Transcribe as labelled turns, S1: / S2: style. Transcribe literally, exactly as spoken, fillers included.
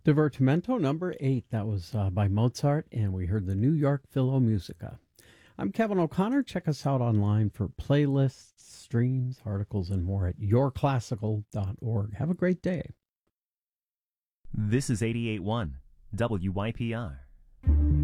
S1: Divertimento number eight. That was uh, by Mozart, and we heard the New York Philharmonic. I'm Kevin O'Connor. Check us out online for playlists, streams, articles, and more at your classical dot org. Have a great day.
S2: This is eighty-eight point one W Y P R.